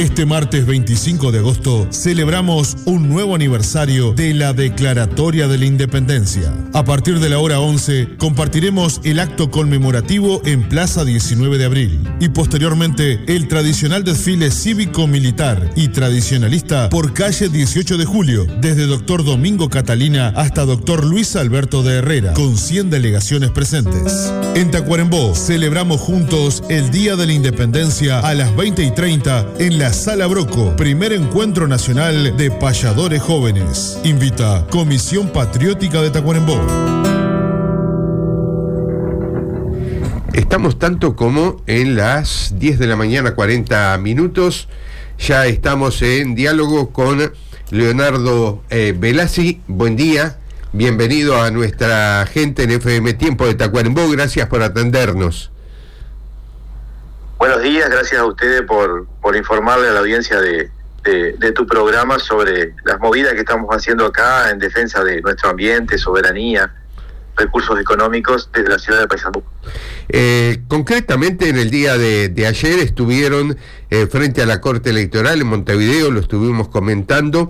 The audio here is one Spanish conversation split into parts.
Este martes 25 de agosto celebramos un nuevo aniversario de la Declaratoria de la Independencia. A partir de la hora 11 compartiremos el acto conmemorativo en Plaza 19 de Abril y posteriormente el tradicional desfile cívico-militar y tradicionalista por calle 18 de Julio, desde Dr. Domingo Catalina hasta Dr. Luis Alberto de Herrera, con 100 delegaciones presentes. En Tacuarembó celebramos juntos el Día de la Independencia a las 20:30 en la Sala Broco, primer encuentro nacional de payadores jóvenes. Invita Comisión Patriótica de Tacuarembó. Estamos tanto como en las 10 de la mañana, 40 minutos. Ya estamos en diálogo con Leonardo Velassi. Buen día, bienvenido a nuestra gente en FM Tiempo de Tacuarembó. Gracias por atendernos. Buenos días, gracias a ustedes por informarle a la audiencia de tu programa sobre las movidas que estamos haciendo acá en defensa de nuestro ambiente, soberanía, recursos económicos desde la ciudad de Paysandú. Concretamente en el día de ayer estuvieron frente a la Corte Electoral en Montevideo, lo estuvimos comentando,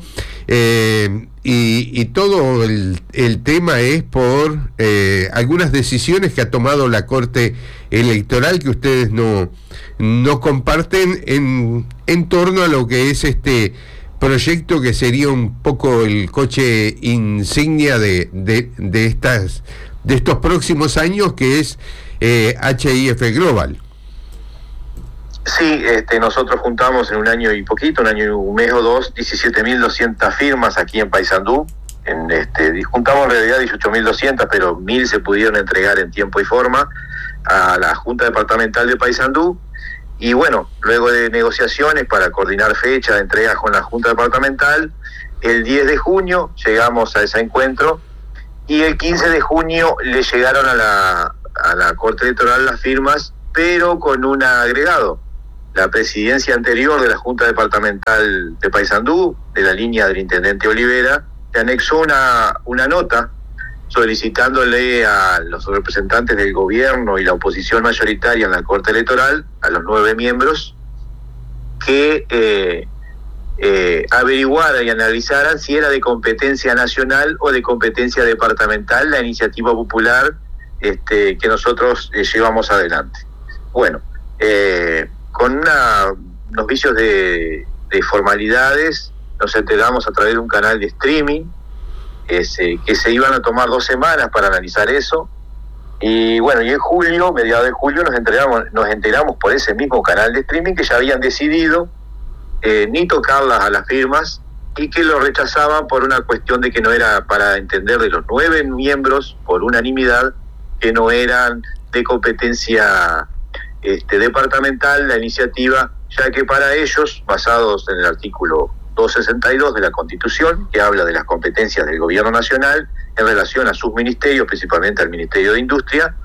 y todo el tema es por algunas decisiones que ha tomado la Corte Electoral que ustedes no comparten en torno a lo que es este proyecto que sería un poco el coche insignia de estos próximos años, que es HIF Global. Sí, nosotros juntamos en un año y poquito, un año y un mes o dos, 17.200 firmas aquí en Paysandú. Juntamos en realidad 18.200, pero 1.000 se pudieron entregar en tiempo y forma a la Junta Departamental de Paysandú. Y bueno, luego de negociaciones para coordinar fecha de entrega con la Junta Departamental, el 10 de junio llegamos a ese encuentro y el 15 de junio le llegaron a la Corte Electoral las firmas, pero con un agregado. La presidencia anterior de la Junta Departamental de Paysandú, de la línea del intendente Olivera, le anexó una nota solicitándole a los representantes del gobierno y la oposición mayoritaria en la Corte Electoral, a los 9 miembros, que averiguaran y analizaran si era de competencia nacional o de competencia departamental la iniciativa popular que nosotros llevamos adelante. Bueno, con unos vicios de formalidades, nos enteramos a través de un canal de streaming, que se iban a tomar 2 semanas para analizar eso, y bueno, y en julio, mediados de julio, nos enteramos por ese mismo canal de streaming que ya habían decidido ni tocarlas a las firmas y que lo rechazaban por una cuestión de que no era, para entender, de los 9 miembros por unanimidad, que no eran de competencia departamental la iniciativa, ya que para ellos, basados en el artículo 262 de la Constitución, que habla de las competencias del Gobierno Nacional en relación a sus ministerios, principalmente al Ministerio de Industria,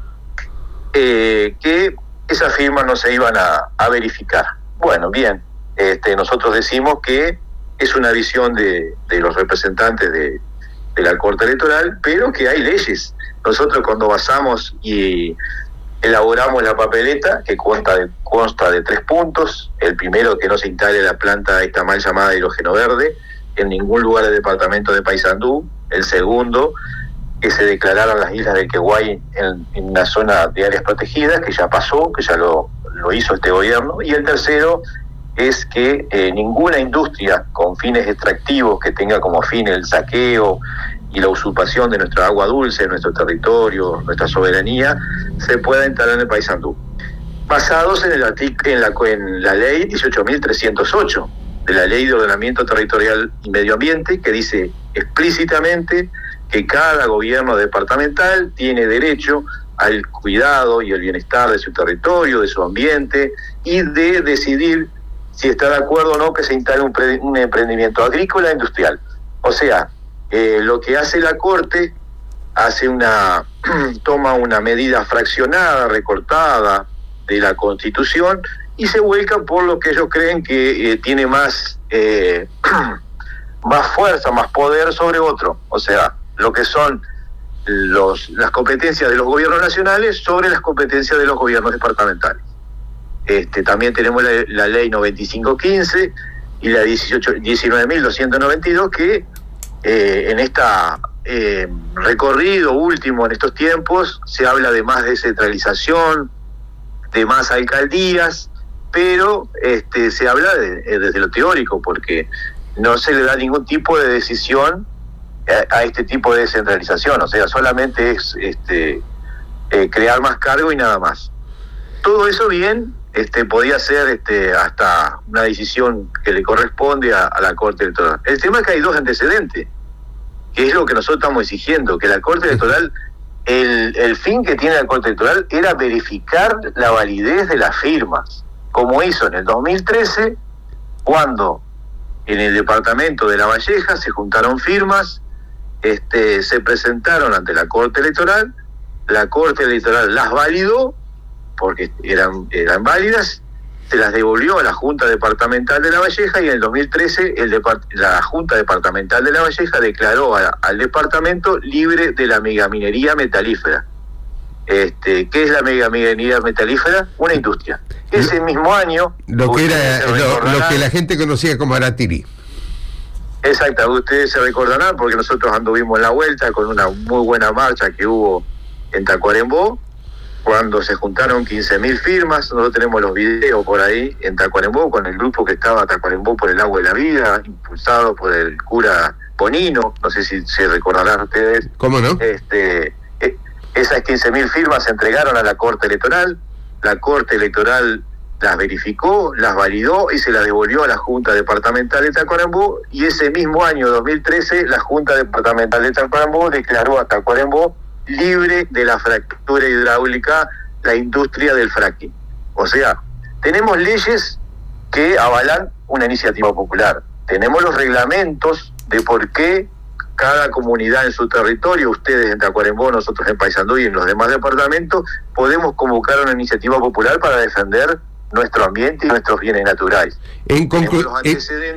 que esas firmas no se iban a verificar. Bueno, bien, nosotros decimos que es una visión de los representantes de la Corte Electoral, pero que hay leyes. Nosotros cuando basamos y elaboramos la papeleta, que consta de 3 puntos. El primero, que no se instale la planta esta mal llamada hidrógeno verde en ningún lugar del departamento de Paysandú. El segundo, que se declararon las islas del Queguay en una zona de áreas protegidas, que ya pasó, que ya lo hizo este gobierno. Y el tercero es que ninguna industria con fines extractivos que tenga como fin el saqueo y la usurpación de nuestra agua dulce, nuestro territorio, nuestra soberanía, se pueda instalar en Paysandú. Basados en la ley 18.308 de la Ley de Ordenamiento Territorial y Medio Ambiente, que dice explícitamente que cada gobierno departamental tiene derecho al cuidado y el bienestar de su territorio, de su ambiente, y de decidir si está de acuerdo o no que se instale un emprendimiento agrícola e industrial. O sea, lo que hace la Corte toma una medida fraccionada, recortada de la Constitución, y se vuelca por lo que ellos creen que tiene más fuerza, más poder sobre otro. O sea, lo que son las competencias de los gobiernos nacionales sobre las competencias de los gobiernos departamentales. También tenemos la ley 9515 y la 19.292 que en esta recorrido último en estos tiempos se habla de más descentralización, de más alcaldías, pero se habla desde lo teórico, porque no se le da ningún tipo de decisión a este tipo de descentralización, o sea, solamente es crear más cargo y nada más. Todo eso bien podía ser hasta una decisión que le corresponde a la Corte Electoral. El tema es que hay dos antecedentes, que es lo que nosotros estamos exigiendo, que la Corte Electoral, el fin que tiene la Corte Electoral era verificar la validez de las firmas, como hizo en el 2013, cuando en el departamento de La Valleja se juntaron firmas, se presentaron ante la Corte Electoral las validó, porque eran válidas, se las devolvió a la Junta Departamental de La Valleja, y en el 2013 la Junta Departamental de La Valleja declaró al departamento libre de la megaminería metalífera. ¿Qué es la megaminería metalífera? Una industria. Ese mismo año... Lo que la gente conocía como Aratiri. Exacto, ustedes se recordarán, porque nosotros anduvimos en la vuelta con una muy buena marcha que hubo en Tacuarembó, cuando se juntaron 15.000 firmas. Nosotros tenemos los videos por ahí en Tacuarembó, con el grupo que estaba Tacuarembó por el agua de la vida, impulsado por el cura Bonino, no sé si se recordarán ustedes. ¿Cómo no? Esas 15.000 firmas se entregaron a la Corte Electoral, la Corte Electoral las verificó, las validó y se las devolvió a la Junta Departamental de Tacuarembó, y ese mismo año 2013 la Junta Departamental de Tacuarembó declaró a Tacuarembó libre de la fractura hidráulica, la industria del fracking. O sea, tenemos leyes que avalan una iniciativa popular, tenemos los reglamentos de por qué cada comunidad en su territorio, ustedes en Tacuarembó, nosotros en Paysandú y en los demás departamentos, podemos convocar una iniciativa popular para defender nuestro ambiente y nuestros bienes naturales. En